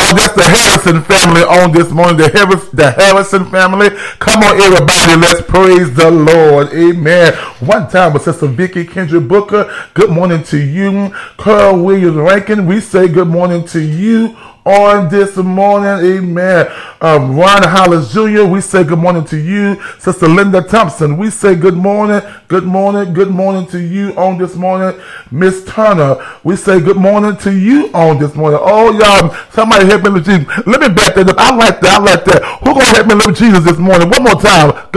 Oh, that's the Harrison family on this morning. The Harrison family. Come on, everybody. Let's praise the Lord. Amen. One time with Sister Vicky Kendra Booker. Good morning to you. Carl Williams Rankin. We say good morning to you on this morning. Amen. Ron Hollis Jr., we say good morning to you. Sister Linda Thompson, we say good morning, good morning, good morning to you on this morning. Miss Turner, we say good morning to you on this morning. Oh, y'all, somebody help me with Jesus. Let me back that up. I like that. Who gonna help me with Jesus this morning? One more time.